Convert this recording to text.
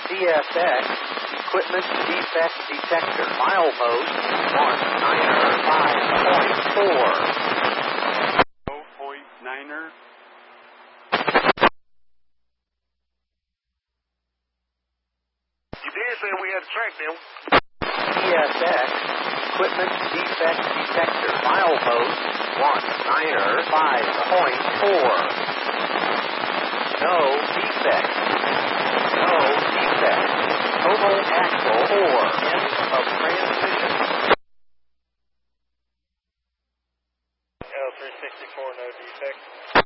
CSX, equipment defect detector, milepost 195.4. 0.9er. You did say we had to track them. CSX, equipment defect detector, milepost 195.4. No defect. No defect. Total axle or end of transmission. L364, no defect.